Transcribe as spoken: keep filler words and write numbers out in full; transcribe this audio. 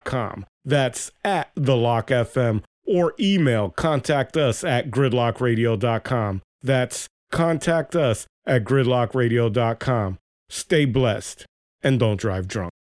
com. That's at The Lock F M, or email contact us at gridlock radio dot com. That's contact us at gridlock radio dot com. Stay blessed and don't drive drunk.